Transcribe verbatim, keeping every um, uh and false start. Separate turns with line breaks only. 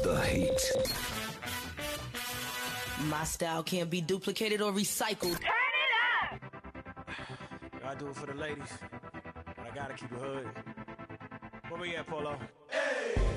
The heat.
My style can't be duplicated or recycled.
Turn it up!
I do it for the ladies, but I gotta keep it hood. Where we at, Polo?
Hey!